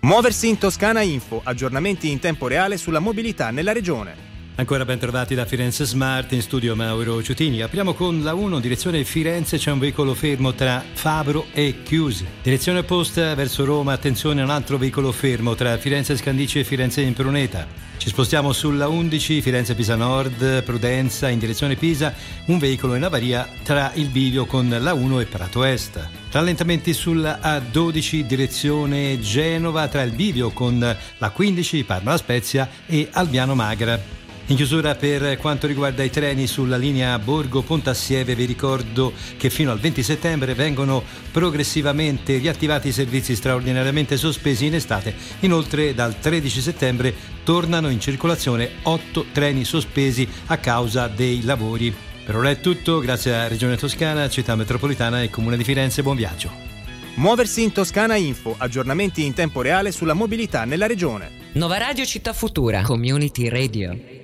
Muoversi in Toscana Info, aggiornamenti in tempo reale sulla mobilità nella regione. Ancora ben trovati da Firenze Smart, in studio Mauro Ciutini. Apriamo con la 1, direzione Firenze, c'è un veicolo fermo tra Fabro e Chiusi. Direzione opposta verso Roma, attenzione a un altro veicolo fermo tra Firenze Scandicci e Firenze Impruneta. Ci spostiamo sulla 11, Firenze Pisa Nord, Prudenza, in direzione Pisa, un veicolo in avaria tra il bivio con la 1 e Prato Est. Rallentamenti sulla A12, direzione Genova, tra il bivio con la 15, Parma La Spezia e Albiano Magra. In chiusura, per quanto riguarda i treni sulla linea Borgo-Pontassieve, vi ricordo che fino al 20 settembre vengono progressivamente riattivati i servizi straordinariamente sospesi in estate. Inoltre dal 13 settembre tornano in circolazione 8 treni sospesi a causa dei lavori. Per ora è tutto, grazie a Regione Toscana, Città Metropolitana e Comune di Firenze, buon viaggio. Muoversi in Toscana Info, aggiornamenti in tempo reale sulla mobilità nella regione. Nova Radio Città Futura, Community Radio.